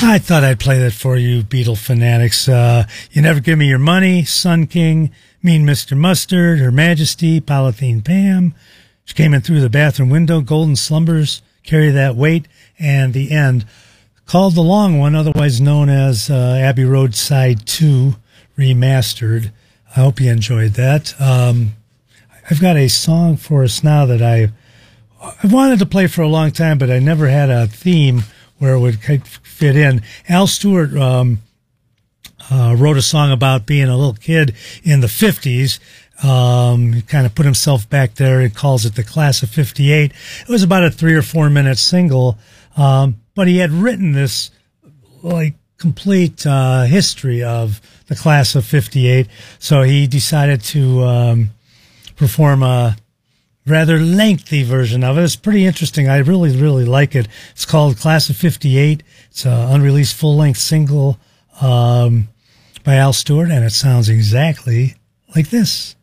I thought I'd play that for you, Beatle fanatics. You Never Give Me Your Money, Sun King, Mean Mr. Mustard, Her Majesty, Polythene Pam, She Came In Through the Bathroom Window, Golden Slumbers, Carry That Weight, and The End. Called the long one, otherwise known as Abbey Road Side 2 Remastered. I hope you enjoyed that. I've got a song for us now that I wanted to play for a long time, but I never had a theme where it would fit in. Al Stewart wrote a song about being a little kid in the 50s. He kind of put himself back there. He calls it the Class of 58. It was about a 3 or 4 minute single, but he had written this like complete history of the Class of 58. So he decided to perform a rather lengthy version of it. It's pretty interesting. I really, really like it. It's called Class of 58. It's an unreleased full-length single by Al Stewart, and it sounds exactly like this.